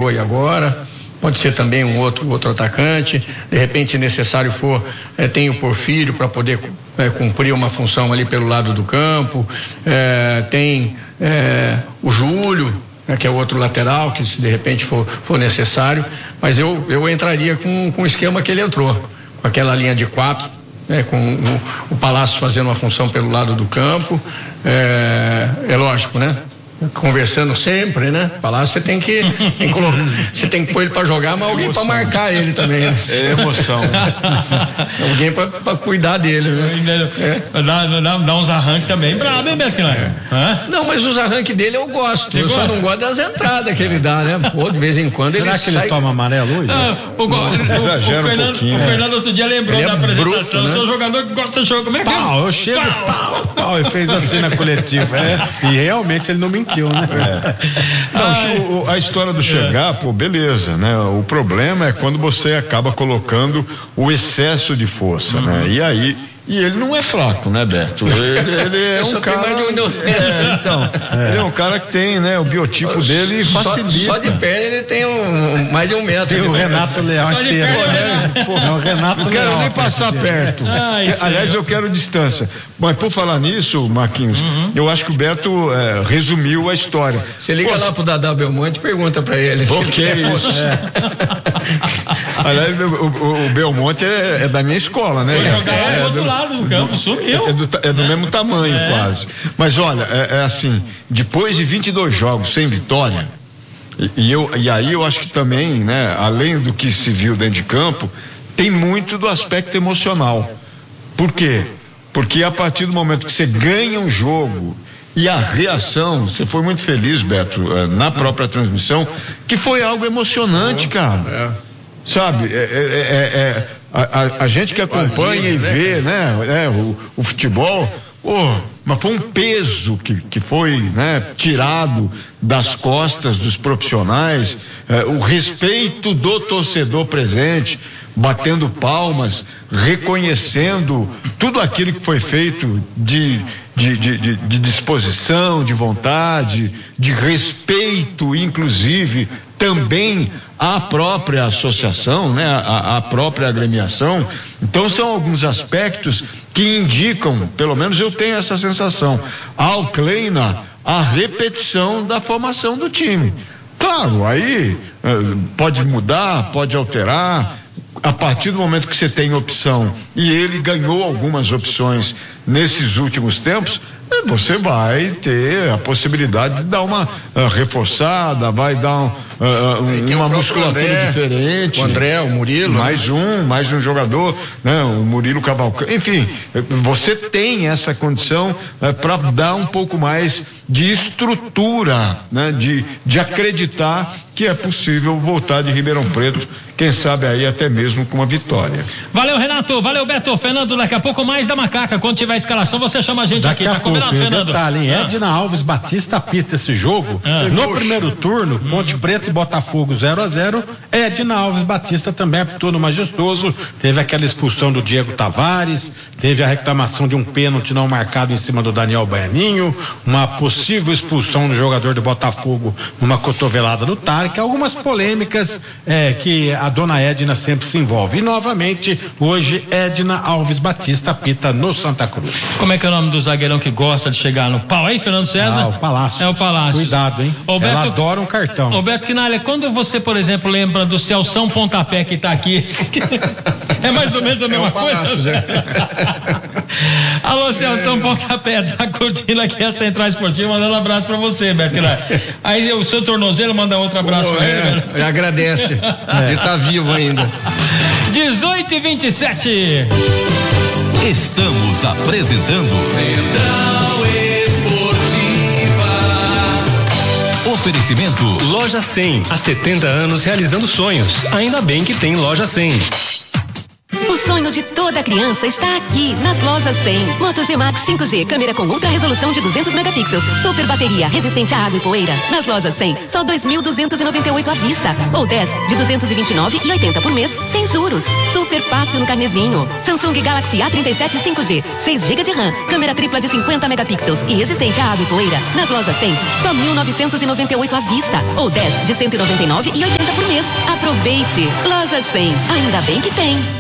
foi agora. Pode ser também um outro atacante. De repente, se necessário for, tem o Porfírio para poder cumprir uma função ali pelo lado do campo. Tem o Júlio, que é o outro lateral, que se de repente for necessário. Mas eu entraria com o esquema que ele entrou, com aquela linha de 4, com o Palácio fazendo uma função pelo lado do campo. É lógico, né? Conversando sempre, né? Palácio você tem que colocar, você tem que pôr ele para jogar, mas alguém para marcar ele também, né? É emoção. Alguém para cuidar dele, né? Dá uns arranques também brabo, hein, Beto? Não, mas os arranques dele eu gosto. Eu só não gosto das entradas que ele dá, né? Pô, de vez em quando ele sai. Será que ele toma amarelo hoje? Exagera um pouquinho. O Fernando outro dia lembrou da apresentação. Bruto, né? Eu sou jogador que gosta de jogo. Como é que Pau, eu chego, pau, e fez assim na coletiva. E realmente ele não mentiu, né? Não, a história do chegar, pô, beleza, né? O problema é quando você acaba colocando o excesso de força, né? E aí, ele não é fraco, né, Beto? Ele é um cara. Ele é um cara que tem, né? O biotipo dele facilita. Só de perna ele tem mais de 1 metro. Tem o Renato Leal inteiro. O Renato não quero nem passar perto. Aliás, eu quero distância. Mas por falar nisso, Marquinhos, eu acho que o Beto resumiu a história. Você liga lá pro Dadá Belmonte e pergunta pra ele. O que é isso? Aliás, o Belmonte é da minha escola, né? Foi jogar do outro lado do campo, sumiu. É do mesmo tamanho, quase. Mas olha, é assim, depois de 22 jogos sem vitória, e aí eu acho que também, né, além do que se viu dentro de campo, tem muito do aspecto emocional. Por quê? Porque a partir do momento que você ganha um jogo e a reação, você foi muito feliz, Beto, na própria transmissão, que foi algo emocionante, cara. Sabe, a gente que acompanha e vê, né, o futebol, mas foi um peso que foi, né, tirado das costas dos profissionais, o respeito do torcedor presente, batendo palmas, reconhecendo tudo aquilo que foi feito de disposição, de vontade, de respeito, inclusive também à própria associação, né, à própria agremiação. Então são alguns aspectos que indicam, pelo menos eu tenho essa sensação, ao Kleina, a repetição da formação do time. Claro, aí pode mudar, pode alterar. A partir do momento que você tem opção, e ele ganhou algumas opções nesses últimos tempos, você vai ter a possibilidade de dar uma reforçada, vai dar uma musculatura diferente. O André, o Murilo. Mais um jogador, né? O Murilo Cavalcante. Enfim, você tem essa condição para dar um pouco mais de estrutura, né? De acreditar que é possível voltar de Ribeirão Preto, quem sabe aí até mesmo com uma vitória. Valeu, Renato, valeu, Beto. Fernando, daqui a pouco mais da Macaca. Quando tiver a escalação, você chama a gente daqui aqui, tá combinado, Fernando? Detalhe, Edna Alves Batista apita esse jogo. No primeiro turno, Ponte Preta e Botafogo 0-0. Edna Alves Batista também apitou no Majestoso. Teve aquela expulsão do Diego Tavares, teve a reclamação de um pênalti não marcado em cima do Daniel Baianinho, uma possível expulsão do jogador do Botafogo numa cotovelada do Tarek, algumas polêmicas que a dona Edna sempre se envolve. E novamente, hoje, Edna Alves Batista apita no Santa Cruz. Como é que é o nome do zagueirão que gosta de chegar no pau aí, Fernando César? O Palácio. É o Palácio. Cuidado, hein? Ela adora um cartão. Roberto Quinalha, quando você, por exemplo, lembra do Celção Pontapé que tá aqui, é mais ou menos a mesma coisa? Alô, Celção Pontapé, tá curtindo aqui a Central Esportiva, mandando um abraço pra você, Roberto Quinalha. Aí o seu tornozelo manda outro abraço pra ele. Agradece. Ele tá vivo ainda. 18h27. Estamos apresentando Central Esportiva. Oferecimento Loja 100, há 70 anos realizando sonhos. Ainda bem que tem Loja 100. sonho de toda criança está aqui, nas lojas 100. Moto G-Max 5G, câmera com ultra resolução de 200 megapixels, super bateria, resistente a água e poeira. Nas lojas 100, só 2.298 à vista, ou 10 de 229,80 por mês, sem juros. Super fácil no carnezinho. Samsung Galaxy A37 5G, 6 GB de RAM, câmera tripla de 50 megapixels e resistente a água e poeira. Nas lojas 100, só 1.998 à vista, ou 10 de 199,80 por mês. Aproveite! Lojas 100, ainda bem que tem.